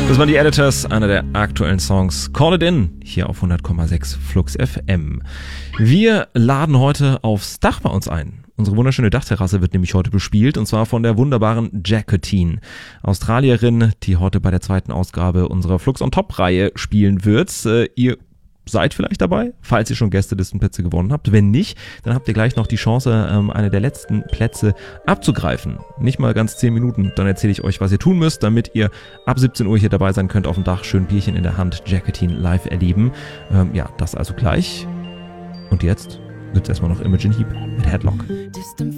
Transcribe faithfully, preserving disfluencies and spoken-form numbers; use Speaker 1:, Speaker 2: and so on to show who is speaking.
Speaker 1: Das waren die Editors, einer der aktuellen Songs. Call It In, hier auf hundert Komma sechs Flux F M. Wir laden heute aufs Dach bei uns ein. Unsere wunderschöne Dachterrasse wird nämlich heute bespielt, und zwar von der wunderbaren Jacqueline, Australierin, die heute bei der zweiten Ausgabe unserer Flux on Top-Reihe spielen wird. Äh, ihr seid vielleicht dabei, falls ihr schon Gästelistenplätze gewonnen habt. Wenn nicht, dann habt ihr gleich noch die Chance, ähm, eine der letzten Plätze abzugreifen. Nicht mal ganz zehn Minuten, dann erzähle ich euch, was ihr tun müsst, damit ihr ab siebzehn Uhr hier dabei sein könnt, auf dem Dach, schön Bierchen in der Hand, Jacqueline live erleben. Ähm, ja, das also gleich. Und jetzt gibt's erstmal noch Imogen Heap mit Headlock.
Speaker 2: Distant